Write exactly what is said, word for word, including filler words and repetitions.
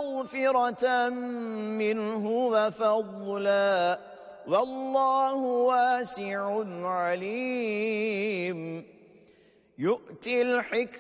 مغفرة منه وفضلا والله واسع عليم يؤتي الحكمة